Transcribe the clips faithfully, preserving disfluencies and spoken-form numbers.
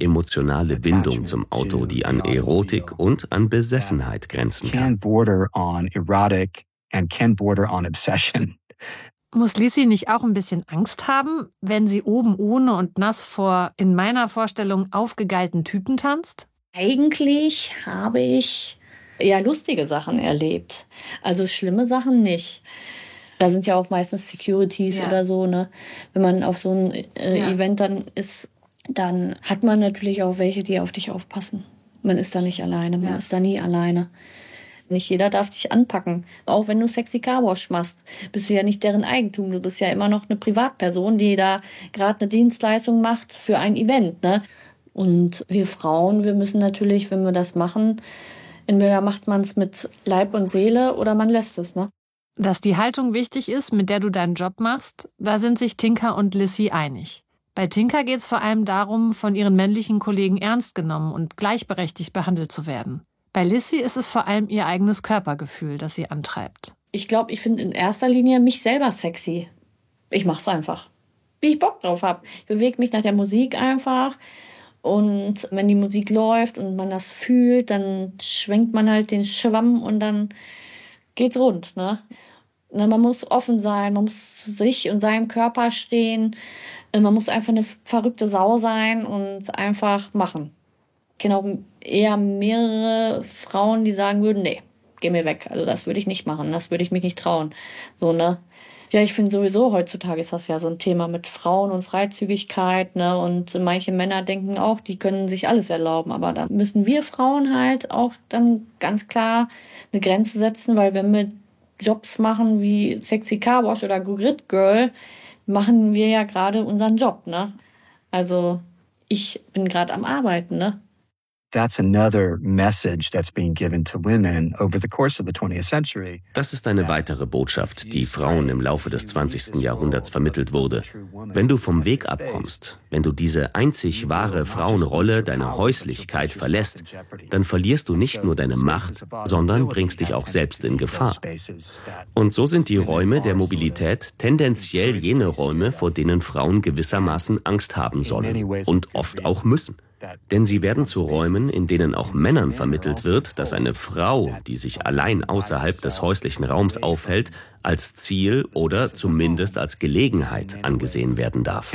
emotionale Bindung zum Auto, die an Erotik und an Besessenheit grenzen kann. Muss Lizzie nicht auch ein bisschen Angst haben, wenn sie oben ohne und nass vor, in meiner Vorstellung, aufgegeilten Typen tanzt? Eigentlich habe ich eher lustige Sachen erlebt. Also schlimme Sachen nicht. Da sind ja auch meistens Securities ja. oder so, ne? Wenn man auf so ein äh, ja. Event dann ist, dann hat man natürlich auch welche, die auf dich aufpassen. Man ist da nicht alleine, man ja. ist da nie alleine. Nicht jeder darf dich anpacken. Auch wenn du Sexy Carwash machst, bist du ja nicht deren Eigentum. Du bist ja immer noch eine Privatperson, die da gerade eine Dienstleistung macht für ein Event, ne? Und wir Frauen, wir müssen natürlich, wenn wir das machen, entweder macht man es mit Leib und Seele oder man lässt es, ne? Dass die Haltung wichtig ist, mit der du deinen Job machst, da sind sich Tinka und Lizzie einig. Bei Tinka geht es vor allem darum, von ihren männlichen Kollegen ernst genommen und gleichberechtigt behandelt zu werden. Bei Lizzie ist es vor allem ihr eigenes Körpergefühl, das sie antreibt. Ich glaube, ich finde in erster Linie mich selber sexy. Ich mach's einfach, wie ich Bock drauf habe. Ich bewege mich nach der Musik einfach. Und wenn die Musik läuft und man das fühlt, dann schwenkt man halt den Schwamm und dann geht's rund, ne? Man muss offen sein, man muss zu sich und seinem Körper stehen. Man muss einfach eine verrückte Sau sein und einfach machen. Ich kenne auch eher mehrere Frauen, die sagen würden, nee, geh mir weg. Also das würde ich nicht machen, das würde ich mich nicht trauen. So, ne? Ja, ich finde sowieso, heutzutage ist das ja so ein Thema mit Frauen und Freizügigkeit, ne? Und manche Männer denken auch, die können sich alles erlauben. Aber da müssen wir Frauen halt auch dann ganz klar eine Grenze setzen, weil wenn wir Jobs machen wie Sexy Carwash oder Grid Girl, machen wir ja gerade unseren Job, ne? Also ich bin gerade am Arbeiten, ne? That's another message that's being given to women over the course of the twentieth century. Das ist eine weitere Botschaft, die Frauen im Laufe des zwanzigsten Jahrhunderts vermittelt wurde. Wenn du vom Weg abkommst, wenn du diese einzig wahre Frauenrolle, deine Häuslichkeit verlässt, dann verlierst du nicht nur deine Macht, sondern bringst dich auch selbst in Gefahr. Und so sind die Räume der Mobilität tendenziell jene Räume, vor denen Frauen gewissermaßen Angst haben sollen und oft auch müssen. Denn sie werden zu Räumen, in denen auch Männern vermittelt wird, dass eine Frau, die sich allein außerhalb des häuslichen Raums aufhält, als Ziel oder zumindest als Gelegenheit angesehen werden darf.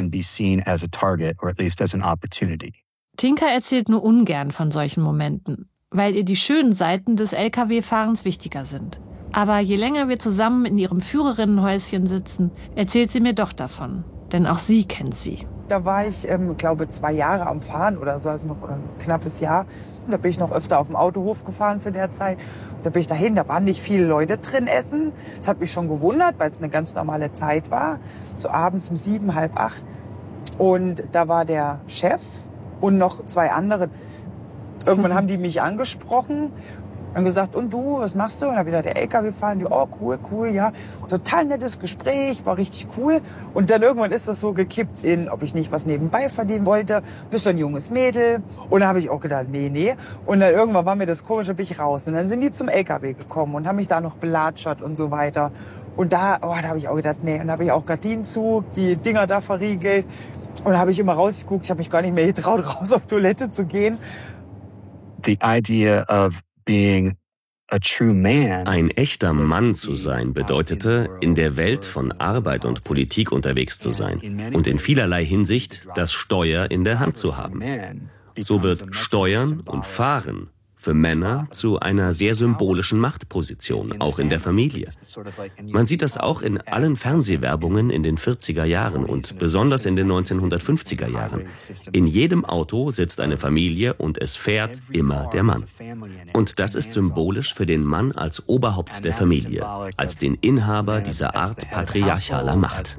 Tinka erzählt nur ungern von solchen Momenten, weil ihr die schönen Seiten des L K W-Fahrens wichtiger sind. Aber je länger wir zusammen in ihrem Führerinnenhäuschen sitzen, erzählt sie mir doch davon. Denn auch sie kennt sie. Da war ich, ähm, glaube zwei Jahre am Fahren oder so, also noch ein knappes Jahr. Und da bin ich noch öfter auf dem Autohof gefahren zu der Zeit. Und da bin ich dahin, da waren nicht viele Leute drin essen. Das hat mich schon gewundert, weil es eine ganz normale Zeit war. So abends um sieben, halb acht. Und da war der Chef und noch zwei andere. Irgendwann haben die mich angesprochen. Und gesagt, und du, was machst du? Und habe ich gesagt, der L K W fahren. Die, oh, cool, cool, ja. Total nettes Gespräch, war richtig cool. Und dann irgendwann ist das so gekippt in, ob ich nicht was nebenbei verdienen wollte. Bist du ein junges Mädel? Und da habe ich auch gedacht, nee, nee. Und dann irgendwann war mir das komisch, da bin ich raus. Und dann sind die zum L K W gekommen und haben mich da noch belatschert und so weiter. Und da, oh, da habe ich auch gedacht, nee. Und da habe ich auch Gardinen zu, die Dinger da verriegelt. Und da habe ich immer rausgeguckt. Ich habe mich gar nicht mehr getraut, raus auf Toilette zu gehen. The idea of being a true man. Ein echter Mann zu sein bedeutete, in der Welt von Arbeit und Politik unterwegs zu sein und in vielerlei Hinsicht das Steuer in der Hand zu haben. So wird Steuern und Fahren für Männer zu einer sehr symbolischen Machtposition, auch in der Familie. Man sieht das auch in allen Fernsehwerbungen in den vierziger Jahren und besonders in den neunzehnhundertfünfziger Jahren. In jedem Auto sitzt eine Familie und es fährt immer der Mann. Und das ist symbolisch für den Mann als Oberhaupt der Familie, als den Inhaber dieser Art patriarchaler Macht.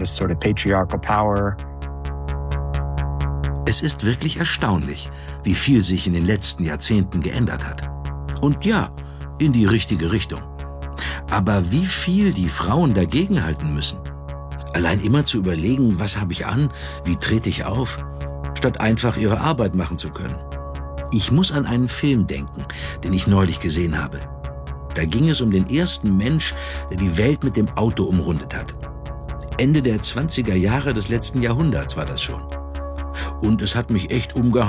Es ist wirklich erstaunlich, wie viel sich in den letzten Jahrzehnten geändert hat. Und ja, in die richtige Richtung. Aber wie viel die Frauen dagegenhalten müssen. Allein immer zu überlegen, was habe ich an, wie trete ich auf, statt einfach ihre Arbeit machen zu können. Ich muss an einen Film denken, den ich neulich gesehen habe. Da ging es um den ersten Mensch, der die Welt mit dem Auto umrundet hat. Ende der zwanziger Jahre des letzten Jahrhunderts war das schon. Und es hat mich echt umgehauen.